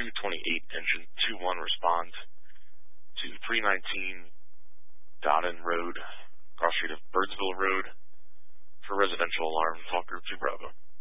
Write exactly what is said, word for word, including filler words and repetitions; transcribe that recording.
two twenty-eight engine two one respond to three nineteen Dodden Road, cross street of Birdsville Road, for residential alarm. Talk group two Bravo.